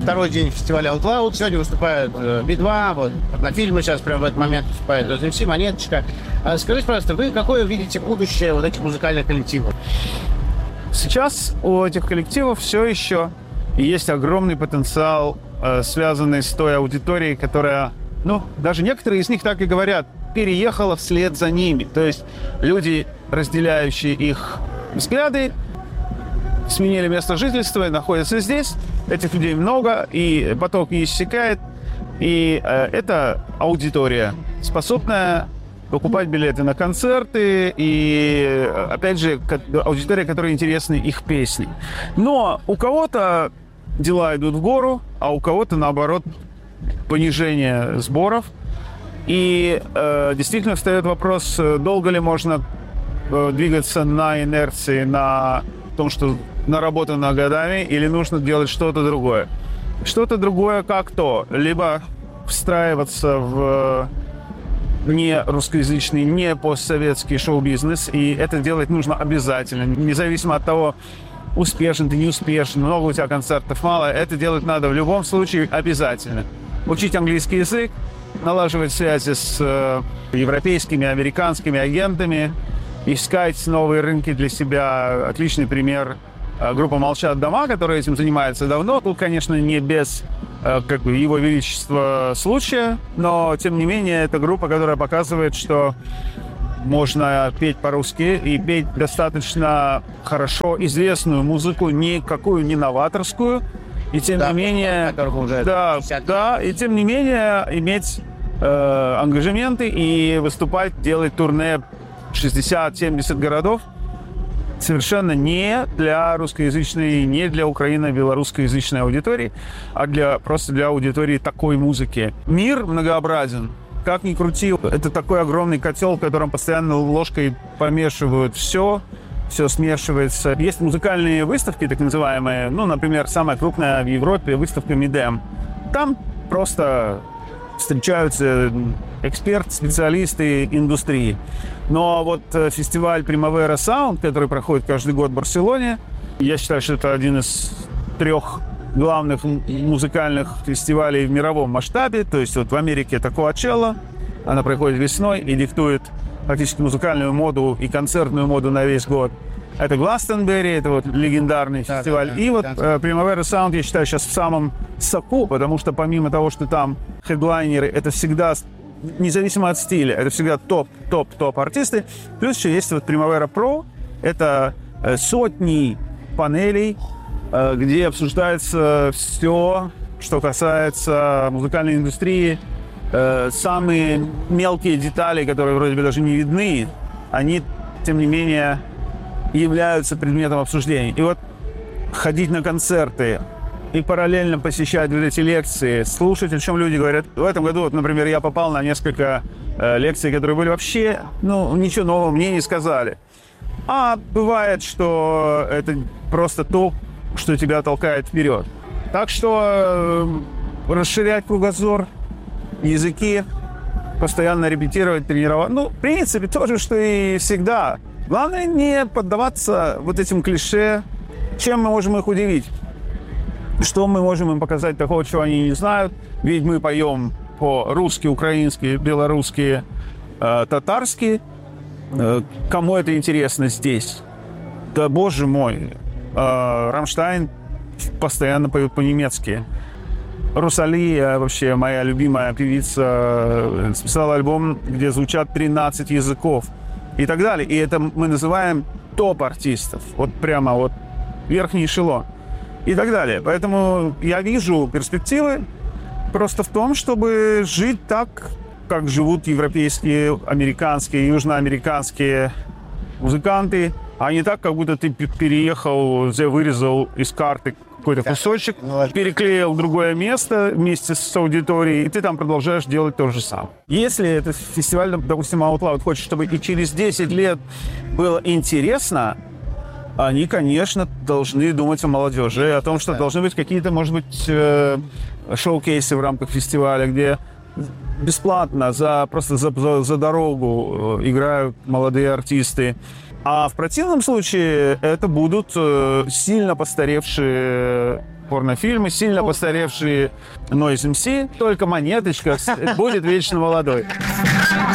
второй день фестиваля Outloud. Сегодня выступают Би-2, вот на фильмы сейчас прямо в этот момент выступает МС, Монеточка. Скажите, пожалуйста, вы какое видите будущее вот этих музыкальных коллективов? Сейчас у этих коллективов все еще есть огромный потенциал, связанный с той аудиторией, которая, даже некоторые из них так и говорят, переехала вслед за ними. То есть люди, разделяющие их взгляды, сменили место жительства и находятся здесь. Этих людей много, и поток не иссякает. И это аудитория, способная покупать билеты на концерты, и, опять же, аудитория, которой интересны их песни. Но у кого-то дела идут в гору, а у кого-то, наоборот, понижение сборов. И действительно встает вопрос, долго ли можно двигаться на инерции, на том, что наработано годами, или нужно делать что-то другое. Что-то другое как то. Либо встраиваться в не русскоязычный, не постсоветский шоу-бизнес, и это делать нужно обязательно, независимо от того, успешен ты, не успешен, много у тебя концертов, мало, это делать надо в любом случае обязательно. Учить английский язык, налаживать связи с европейскими, американскими агентами, искать новые рынки для себя. Отличный пример группа «Молчат дома», которая этим занимается давно. Тут, конечно, не без его величества случая, но, тем не менее, это группа, которая показывает, что можно петь по-русски и петь достаточно хорошо известную музыку, никакую не новаторскую, и тем не менее, и тем не менее иметь ангажементы и выступать, делать турне 60-70 городов. Совершенно не для русскоязычной, не для украино-белорусскоязычной аудитории, а просто для аудитории такой музыки. Мир многообразен. Как ни крути, это такой огромный котел, в котором постоянно ложкой помешивают все смешивается. Есть музыкальные выставки, так называемые, например, самая крупная в Европе выставка Midem. Там просто встречаются эксперты, специалисты индустрии. Но вот фестиваль Primavera Sound, который проходит каждый год в Барселоне, я считаю, что это один из 3 главных музыкальных фестивалей в мировом масштабе. То есть вот в Америке это Coachella, она проходит весной и диктует практически музыкальную моду и концертную моду на весь год. Это Гластонберри, это вот легендарный фестиваль. И вот Primavera Sound, я считаю, сейчас в самом соку, потому что помимо того, что там хедлайнеры, это всегда, независимо от стиля, это всегда топ артисты. Плюс еще есть вот Primavera Pro, это сотни панелей, где обсуждается все, что касается музыкальной индустрии. Самые мелкие детали, которые вроде бы даже не видны, они, тем не менее, являются предметом обсуждений. И вот ходить на концерты и параллельно посещать вот эти лекции, слушать, о чем люди говорят. В этом году, вот, например, я попал на несколько лекций, которые были вообще, ничего нового мне не сказали. А бывает, что это просто то, что тебя толкает вперед. Так что расширять кругозор, языки, постоянно репетировать, тренировать. В принципе, то же, что и всегда. Главное не поддаваться вот этим клише. Чем мы можем их удивить? Что мы можем им показать такого, чего они не знают? Ведь мы поем по-русски, украински, белорусски, татарски. Кому это интересно здесь? Да, боже мой. Рамштайн постоянно поют по-немецки. Русалия, вообще моя любимая певица, списала альбом, где звучат 13 языков и так далее. И это мы называем топ-артистов. Вот прямо вот верхний эшелон и так далее. Поэтому я вижу перспективы просто в том, чтобы жить так, как живут европейские, американские, южноамериканские музыканты, а не так, как будто ты переехал, вырезал из карты какой-то кусочек, переклеил в другое место вместе с аудиторией, и ты там продолжаешь делать то же самое. Если этот фестиваль, допустим, Outloud хочет, чтобы и через 10 лет было интересно, они, конечно, должны думать о молодежи, о том, что должны быть какие-то, может быть, шоу-кейсы в рамках фестиваля, где бесплатно, просто за дорогу играют молодые артисты. А в противном случае это будут сильно постаревшие порнофильмы, сильно постаревшие Noise MC, только Монеточка будет вечно молодой.